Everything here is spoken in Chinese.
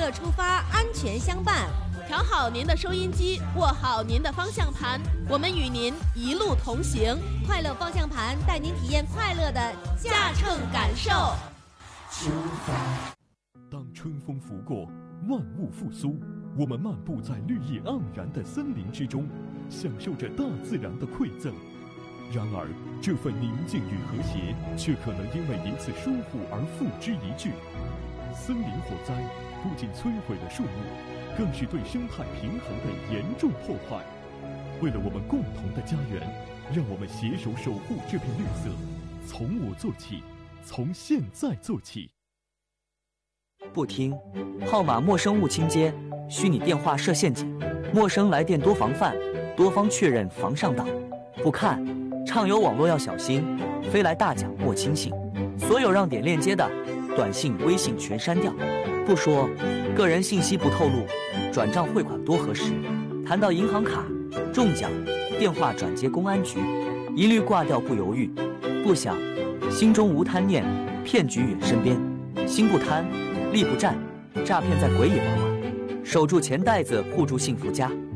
乐出发，安全相伴。 调好您的收音机，握好您的方向盘，我们与您一路同行。 快乐方向盘带您体验快乐的驾乘感受。 当春风拂过，万物复苏，我们漫步在绿意盎然的森林之中，享受着大自然的馈赠。然而，这份宁静与和谐，却可能因为一次疏忽而付之一炬。森林火灾不仅摧毁了树木，更是对生态平衡的严重破坏。为了我们共同的家园，让我们携手守护这片绿色，从我做起，从现在做起。 不听，号码陌生勿轻接，虚拟电话设陷阱，陌生来电多防范，多方确认防上当。不看，畅游网络要小心，飞来大奖莫轻信。所有让点链接的短信、微信全删掉。不说，个人信息不透露，转账汇款多核实。谈到银行卡、中奖、电话转接公安局，一律挂掉不犹豫。不想，心中无贪念，骗局远身边。心不贪，力不战，诈骗在鬼影茫茫。守住钱袋子，护住幸福家。